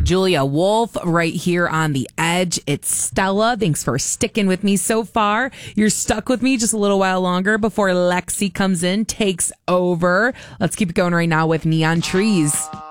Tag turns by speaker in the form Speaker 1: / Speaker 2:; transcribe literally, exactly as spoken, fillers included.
Speaker 1: Julia Wolf right here on The Edge. It's Stella. Thanks for sticking with me so far. You're stuck with me just a little while longer before Lexi comes in, takes over. Let's keep it going right now with Neon Trees.